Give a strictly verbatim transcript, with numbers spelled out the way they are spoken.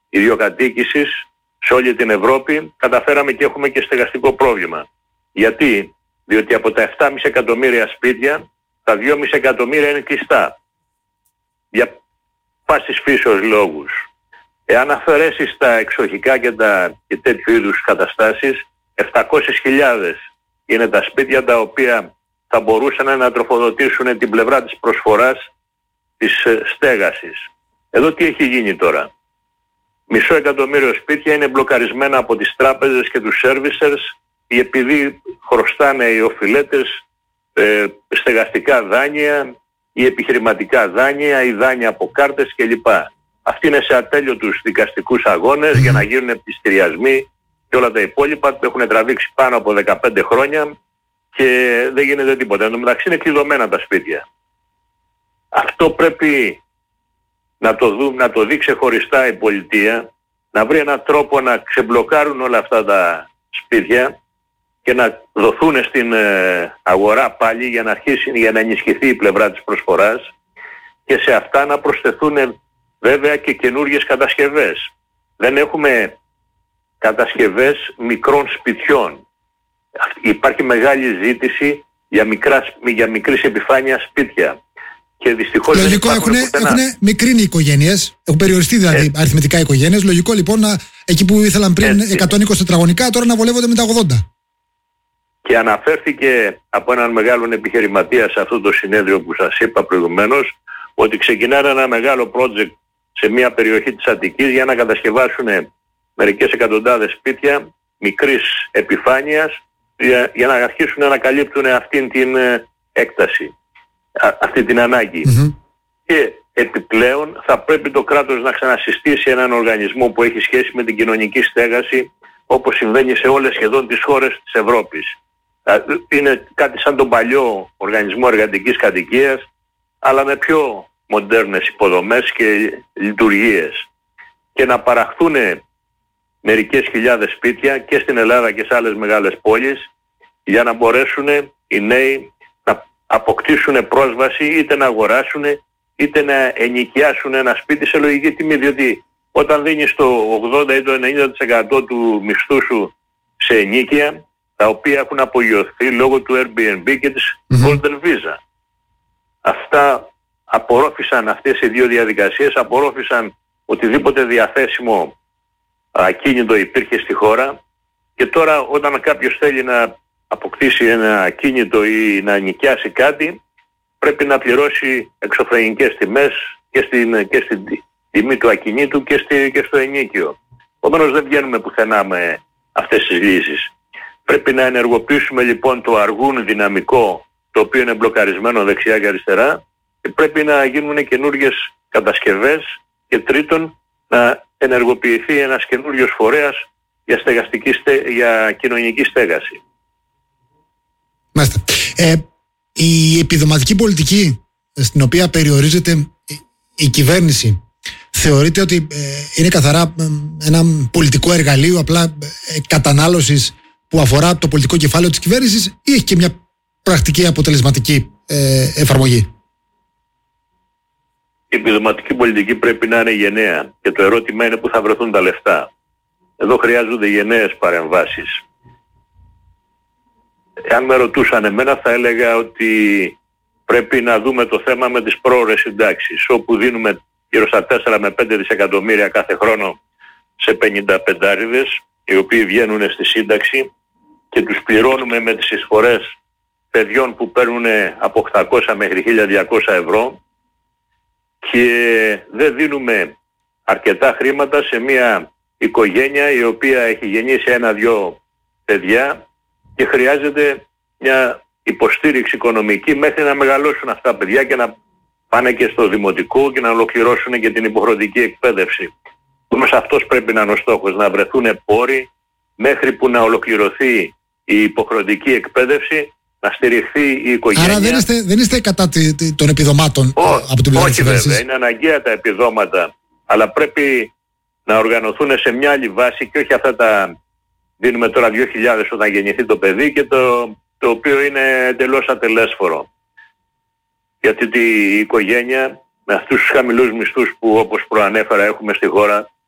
ιδιοκατοίκησης σε όλη την Ευρώπη, καταφέραμε και έχουμε και στεγαστικό πρόβλημα. Γιατί? Διότι από τα επτά κόμμα πέντε εκατομμύρια σπίτια, τα δύο κόμμα πέντε εκατομμύρια είναι κλειστά. Για πάσης φύσεως λόγους. Εάν αφαιρέσεις τα εξοχικά και, τα, και τέτοιου είδους καταστάσεις, επτακόσιες χιλιάδες είναι τα σπίτια τα οποία θα μπορούσαν να τροφοδοτήσουν την πλευρά της προσφοράς της στέγασης. Εδώ τι έχει γίνει τώρα? Μισό εκατομμύριο σπίτια είναι μπλοκαρισμένα από τις τράπεζες και τους servicers, επειδή χρωστάνε οι οφειλέτες ε, στεγαστικά δάνεια ή επιχειρηματικά δάνεια ή δάνεια από κάρτες κλπ. Αυτοί είναι σε ατέλειωτους δικαστικούς αγώνες για να γίνουν πληστηριασμοί και όλα τα υπόλοιπα που έχουν τραβήξει πάνω από δεκαπέντε χρόνια και δεν γίνεται τίποτα. Εν τω μεταξύ είναι κλειδωμένα τα σπίτια. Αυτό πρέπει να το, δούμε, να το δει ξεχωριστά η πολιτεία, να βρει έναν τρόπο να ξεμπλοκάρουν όλα αυτά τα σπίτια και να δοθούν στην ε, αγορά πάλι για να αρχίσει, για να ενισχυθεί η πλευρά της προσφοράς και σε αυτά να προσθεθούν βέβαια και καινούργιες κατασκευές. Δεν έχουμε κατασκευές μικρών σπιτιών. Υπάρχει μεγάλη ζήτηση για, μικρά, για μικρής επιφάνειας σπίτια. Και δυστυχώς λογικό δεν έχουν, έχουν μικρύνει οι οικογένειες, έχουν περιοριστεί δηλαδή ε. αριθμητικά οι οικογένειες. Λογικό λοιπόν να, εκεί που ήθελαν πριν Έτσι. εκατόν είκοσι τετραγωνικά, τώρα να βολεύονται με τα ογδόντα. Και αναφέρθηκε από έναν μεγάλο επιχειρηματία σε αυτό το συνέδριο που σας είπα προηγουμένως, ότι ξεκινάνε ένα μεγάλο project σε μια περιοχή της Αττικής για να κατασκευάσουν μερικές εκατοντάδες σπίτια μικρής επιφάνειας για, για να αρχίσουν να καλύπτουν αυτήν την ε, έκταση, α, αυτή την ανάγκη. Mm-hmm. Και επιπλέον θα πρέπει το κράτος να ξανασυστήσει έναν οργανισμό που έχει σχέση με την κοινωνική στέγαση, όπως συμβαίνει σε όλες σχεδόν τις χώρες της Ευρώπης. Είναι κάτι σαν τον παλιό οργανισμό εργατικής κατοικίας, αλλά με πιο μοντέρνες υποδομές και λειτουργίες. Και να παραχθούν μερικές χιλιάδες σπίτια και στην Ελλάδα και σε άλλες μεγάλες πόλεις για να μπορέσουν οι νέοι να αποκτήσουν πρόσβαση, είτε να αγοράσουν είτε να ενοικιάσουν ένα σπίτι σε λογική τιμή, διότι όταν δίνεις το ογδόντα ή το ενενήντα τοις εκατό του μισθού σου σε ενοίκια, τα οποία έχουν απογειωθεί λόγω του Airbnb και της mm-hmm. Golden Visa. Αυτά απορρόφησαν, αυτές οι δύο διαδικασίες απορρόφησαν οτιδήποτε διαθέσιμο ακίνητο υπήρχε στη χώρα, και τώρα όταν κάποιος θέλει να αποκτήσει ένα ακίνητο ή να νοικιάσει κάτι, πρέπει να πληρώσει εξωφρενικές τιμές και στην, και στην τιμή του ακινήτου και, στη, και στο ενοίκιο. Επομένως δεν βγαίνουμε πουθενά με αυτές τις λύσεις. Πρέπει να ενεργοποιήσουμε λοιπόν το αργούν δυναμικό, το οποίο είναι μπλοκαρισμένο δεξιά και αριστερά, και πρέπει να γίνουν καινούργιες κατασκευές, και τρίτον να ενεργοποιηθεί ένας καινούριος φορέας για, στεγαστική, για κοινωνική στέγαση. Μάλιστα. Ε, η επιδοματική πολιτική στην οποία περιορίζεται η κυβέρνηση, θεωρείτε ότι ε, είναι καθαρά ε, ένα πολιτικό εργαλείο απλά ε, κατανάλωσης που αφορά το πολιτικό κεφάλαιο της κυβέρνησης, ή έχει και μια πρακτική αποτελεσματική ε, εφαρμογή? Η επιδοματική πολιτική πρέπει να είναι γενναία, και το ερώτημα είναι πού θα βρεθούν τα λεφτά. Εδώ χρειάζονται γενναίες παρεμβάσεις. Εάν με ρωτούσαν εμένα, θα έλεγα ότι πρέπει να δούμε το θέμα με τις πρόωρες συντάξεις, όπου δίνουμε γύρω στα τέσσερα με πέντε δισεκατομμύρια κάθε χρόνο σε πενηνταπεντάριδες, οι οποίοι βγαίνουν στη σύνταξη, και τους πληρώνουμε με τις εισφορές παιδιών που παίρνουν από οκτακόσια μέχρι χίλια διακόσια ευρώ, και δεν δίνουμε αρκετά χρήματα σε μια οικογένεια η οποία έχει γεννήσει ένα-δυο παιδιά και χρειάζεται μια υποστήριξη οικονομική μέχρι να μεγαλώσουν αυτά τα παιδιά και να πάνε και στο δημοτικό και να ολοκληρώσουν και την υποχρεωτική εκπαίδευση. Όμως αυτός πρέπει να είναι ο στόχος, να βρεθούν πόροι μέχρι που να ολοκληρωθεί η υποχρεωτική εκπαίδευση, να στηριχθεί η οικογένεια. Άρα δεν είστε, δεν είστε κατά τη, των επιδομάτων Ό, από την πλευρά της κυβέρνησης? Όχι βέβαια, είναι αναγκαία τα επιδόματα, αλλά πρέπει να οργανωθούν σε μια άλλη βάση και όχι αυτά τα δίνουμε τώρα δύο χιλιάδες όταν γεννηθεί το παιδί και το, το οποίο είναι εντελώς ατελέσφορο. Γιατί η οικογένεια με αυτούς τους χαμηλούς μισθούς που όπως προανέφερα έχουμε στη χώρα,